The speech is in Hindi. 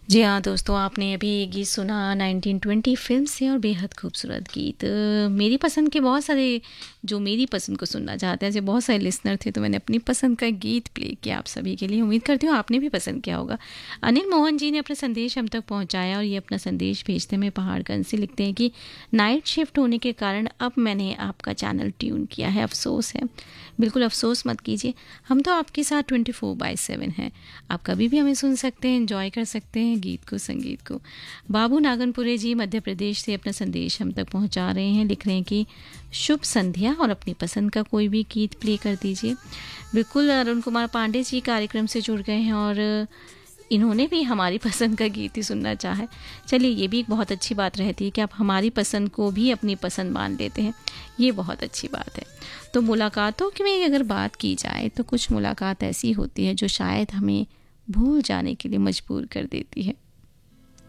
जी हाँ दोस्तों, आपने अभी ये गीत सुना 1920 फ़िल्म से और बेहद खूबसूरत गीत। मेरी पसंद के बहुत सारे जो मेरी पसंद को सुनना चाहते हैं, ऐसे बहुत सारे लिसनर थे, तो मैंने अपनी पसंद का गीत प्ले किया आप सभी के लिए। उम्मीद करती हूँ आपने भी पसंद किया होगा। अनिल मोहन जी ने अपना संदेश हम तक पहुँचाया और ये अपना संदेश भेजते हुए पहाड़गंज से लिखते हैं कि नाइट शिफ्ट होने के कारण अब मैंने आपका चैनल ट्यून किया है, अफसोस है। बिल्कुल अफसोस मत कीजिए, हम तो आपके साथ 24/7 हैं। आप कभी भी हमें सुन सकते हैं, एंजॉय कर सकते हैं गीत को, संगीत को। बाबू नागनपुरे जी मध्य प्रदेश से अपना संदेश हम तक पहुंचा रहे हैं, लिख रहे हैं कि शुभ संध्या और अपनी पसंद का कोई भी गीत प्ले कर दीजिए। बिल्कुल अरुण कुमार पांडे जी कार्यक्रम से जुड़ गए हैं और इन्होंने भी हमारी पसंद का गीत ही सुनना चाहा है। चलिए, ये भी एक बहुत अच्छी बात रहती है कि आप हमारी पसंद को भी अपनी पसंद मान लेते हैं, ये बहुत अच्छी बात है। तो मुलाकातों की में अगर बात की जाए तो कुछ मुलाकात ऐसी होती है जो शायद हमें भूल जाने के लिए मजबूर कर देती है।